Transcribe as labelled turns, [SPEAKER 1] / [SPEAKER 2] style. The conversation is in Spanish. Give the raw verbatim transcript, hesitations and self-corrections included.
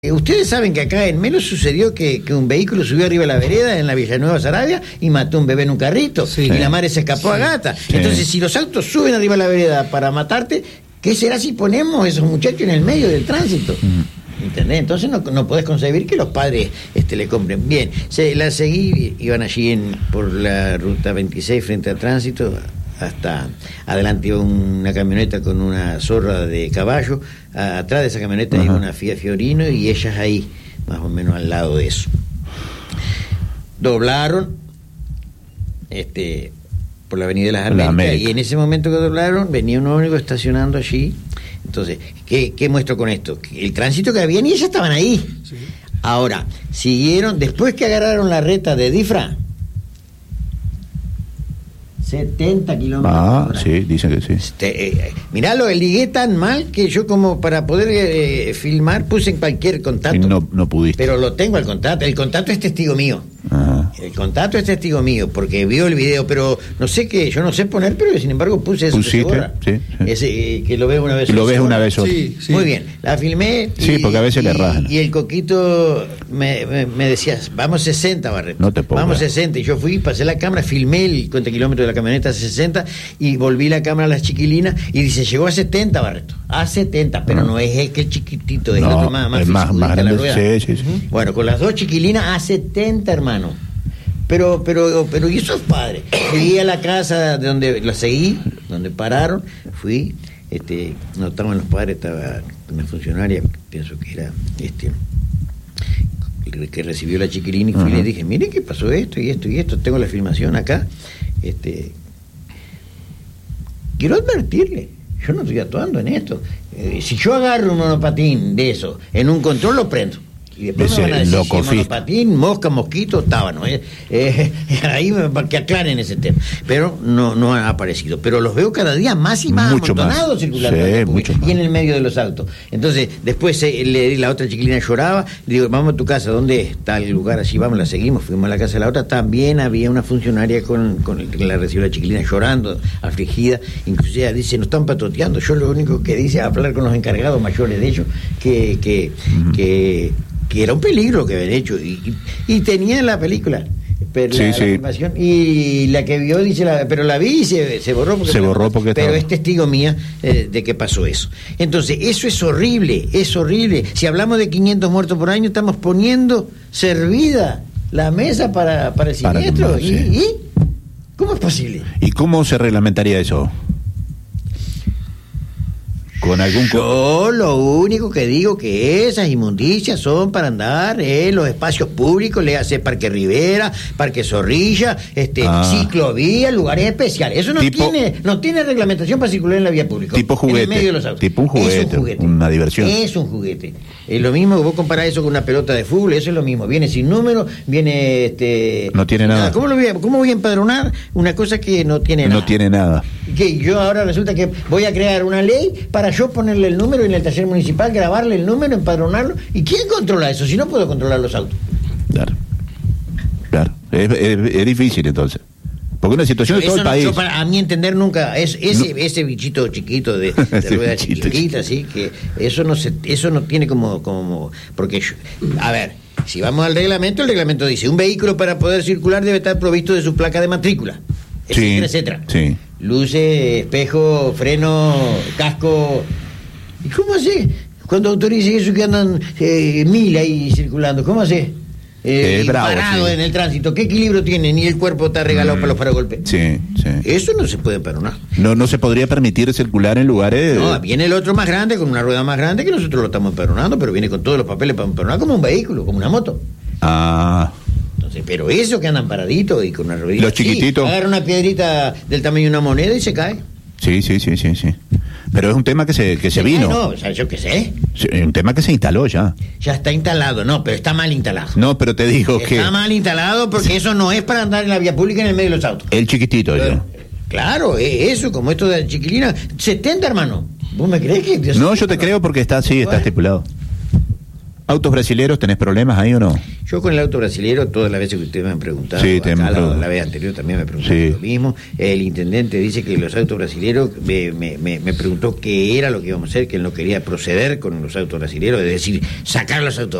[SPEAKER 1] Ustedes saben que acá en Melo sucedió que, que un vehículo subió arriba de la vereda en la Villanueva Saravia y mató a un bebé en un carrito, sí, y la madre se escapó sí, a gata. Sí. Entonces, si los autos suben arriba de la vereda para matarte, ¿qué será si ponemos a esos muchachos en el medio del tránsito? Mm. ¿Entendés? Entonces no, no podés concebir que los padres este, le compren. Bien, se, la seguí, iban allí en, por la ruta veintiséis frente al tránsito, hasta adelante iba una camioneta con una zorra de caballo, a, atrás de esa camioneta uh-huh. iba una Fiat Fiorino y ellas ahí, más o menos al lado de eso. Doblaron este por la avenida de las Américas, la y en ese momento que doblaron venía un ómnibus estacionando allí. Entonces, ¿qué, qué muestro con esto? El tránsito que había y ellas estaban ahí. Sí. Ahora, siguieron, después que agarraron la reta de Difra, setenta kilómetros.
[SPEAKER 2] Ah, sí, dicen que sí.
[SPEAKER 1] Este, eh, mirá, lo ligué tan mal que yo, como para poder eh, filmar, puse en cualquier contacto.
[SPEAKER 2] Y no, no pudiste.
[SPEAKER 1] Pero lo tengo el contacto. El contacto es testigo mío. Ajá. El contacto es testigo mío porque vio el video, pero no sé qué, yo no sé poner, pero sin embargo puse eso.
[SPEAKER 2] ¿Pusiste? Sí, sí.
[SPEAKER 1] Ese, eh, que lo ves una vez.
[SPEAKER 2] Y lo ves una vez otra.
[SPEAKER 1] Sí, sí. Muy bien. La filmé.
[SPEAKER 2] Sí,
[SPEAKER 1] y,
[SPEAKER 2] porque a veces
[SPEAKER 1] y,
[SPEAKER 2] le rajan.
[SPEAKER 1] Y el Coquito me, me, me decía, vamos sesenta, Barreto.
[SPEAKER 2] No te pongas.
[SPEAKER 1] Vamos sesenta. Y yo fui, pasé la cámara, filmé el cuenta kilómetros de la camioneta a sesenta y volví la cámara a las chiquilinas y dice, llegó a setenta, Barreto. A setenta, pero no, no es el que es chiquitito, es
[SPEAKER 2] no,
[SPEAKER 1] el otro más, más,
[SPEAKER 2] es más, más grande. Sí, sí, sí.
[SPEAKER 1] Uh-huh. Bueno, con las dos chiquilinas a setenta, hermano. Pero, pero, pero, y esos padres. Fui a la casa de donde los seguí, donde pararon, fui, este, no estaban los padres, estaba una funcionaria, pienso que era este, que recibió la chiquilina, y fui, uh-huh. y le dije, miren que pasó esto y esto y esto, tengo la filmación acá, este, quiero advertirle, yo no estoy actuando en esto. Eh, si yo agarro un monopatín de eso, en un control lo prendo. Y después me van a decir si monopatín, mosca, mosquito, tábano. Eh, eh, ahí para que aclaren ese tema. Pero no, no ha aparecido. Pero los veo cada día más y más mucho amontonados más. circulando. Sí, mucho más. Y en el medio de los autos. Entonces, después eh, le, la otra chiquilina lloraba. Le digo, vamos a tu casa. ¿Dónde está el lugar? Así vamos, la seguimos. Fuimos a la casa de la otra. También había una funcionaria con, con el que la recibió la chiquilina llorando, afligida. Inclusive ella dice, nos están patroteando. Yo lo único que dice es hablar con los encargados mayores de ellos, que, que, uh-huh. que que era un peligro que habían hecho, y, y, y tenía la película, pero
[SPEAKER 2] sí,
[SPEAKER 1] la,
[SPEAKER 2] sí.
[SPEAKER 1] la animación, y la que vio dice, la, pero la vi y se, se borró porque,
[SPEAKER 2] se borró porque
[SPEAKER 1] pero
[SPEAKER 2] estaba...
[SPEAKER 1] es testigo mía eh, de que pasó eso. Entonces, eso es horrible, es horrible. Si hablamos de quinientos muertos por año, estamos poniendo servida la mesa para, para el siniestro. Para que, sí. ¿Y, ¿Y cómo es posible?
[SPEAKER 2] ¿Y cómo se reglamentaría eso? Con algún
[SPEAKER 1] Yo lo único que digo que esas inmundicias son para andar en los espacios públicos, le hace Parque Rivera, Parque Zorrilla, este, ah. ciclovía, lugares especiales. Eso no tipo, tiene no tiene reglamentación para circular en la vía pública.
[SPEAKER 2] Tipo juguete. En el medio de los autos. Tipo un juguete, es un juguete. Una diversión.
[SPEAKER 1] Es un juguete. Es lo mismo que vos comparás eso con una pelota de fútbol, eso es lo mismo. Viene sin número, viene este.
[SPEAKER 2] No tiene nada. nada.
[SPEAKER 1] ¿Cómo, lo voy a, ¿Cómo voy a empadronar una cosa que no tiene nada?
[SPEAKER 2] No tiene nada.
[SPEAKER 1] Que yo ahora resulta que voy a crear una ley para yo ponerle el número en el taller municipal, grabarle el número, empadronarlo. ¿Y quién controla eso si no puedo controlar los autos?
[SPEAKER 2] Claro, claro. Es, es, es difícil entonces. Porque una situación de todo el
[SPEAKER 1] no,
[SPEAKER 2] país.
[SPEAKER 1] Yo para, a mi entender nunca es ese, no. ese bichito chiquito de, de rueda chiquita, sí, que eso no se, eso no tiene como, como porque yo, a ver, si vamos al reglamento, el reglamento dice un vehículo para poder circular debe estar provisto de su placa de matrícula, etcétera,
[SPEAKER 2] sí,
[SPEAKER 1] etcétera.
[SPEAKER 2] Sí.
[SPEAKER 1] Luces, espejo, freno, casco. ¿Y cómo hace? Cuando autorice eso que andan eh, mil ahí circulando, ¿cómo hace? Eh,
[SPEAKER 2] eh, bravo,
[SPEAKER 1] parado
[SPEAKER 2] sí.
[SPEAKER 1] en el tránsito, ¿qué equilibrio tiene? Ni el cuerpo está regalado mm. para los paragolpes.
[SPEAKER 2] Sí, sí.
[SPEAKER 1] Eso no se puede perdonar.
[SPEAKER 2] No, no se podría permitir circular en lugares.
[SPEAKER 1] No, viene el otro más grande, con una rueda más grande, que nosotros lo estamos perdonando, pero viene con todos los papeles para perdonar como un vehículo, como una moto.
[SPEAKER 2] Ah.
[SPEAKER 1] Entonces, pero eso que andan paraditos y con una ruedita.
[SPEAKER 2] Los chiquititos.
[SPEAKER 1] Sí, agarra una piedrita del tamaño de una moneda y se cae.
[SPEAKER 2] Sí, sí, sí, sí, sí. Pero es un tema que se que se, se vino.
[SPEAKER 1] No, o sea, yo qué sé.
[SPEAKER 2] Es un tema que se instaló ya.
[SPEAKER 1] Ya está instalado, no, pero está mal instalado.
[SPEAKER 2] No, pero te digo
[SPEAKER 1] está
[SPEAKER 2] que...
[SPEAKER 1] Está mal instalado porque eso no es para andar en la vía pública en el medio de los autos.
[SPEAKER 2] El chiquitito, pero, ya.
[SPEAKER 1] Claro, eso, como esto de la chiquilina. setenta, hermano. ¿Vos me crees que...?
[SPEAKER 2] No, yo te creo porque está así, bueno. Está estipulado. ¿Autos brasileros tenés problemas ahí o no?
[SPEAKER 1] Yo con el auto brasilero, todas las veces que ustedes me han preguntado,
[SPEAKER 2] sí,
[SPEAKER 1] acá la, la vez anterior también me preguntaron sí. lo mismo, el intendente dice que los autos brasileros, me, me, me preguntó qué era lo que íbamos a hacer, que él no quería proceder con los autos brasileros, es decir, sacar los autos